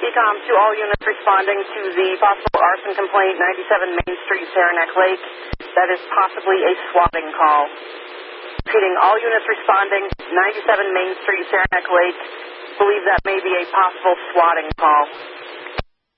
ECOM to all units responding to the possible arson complaint, 97 Main Street, Saranac Lake. That is possibly a swatting call. Repeating, all units responding, 97 Main Street, Saranac Lake. Believe that may be a possible swatting call.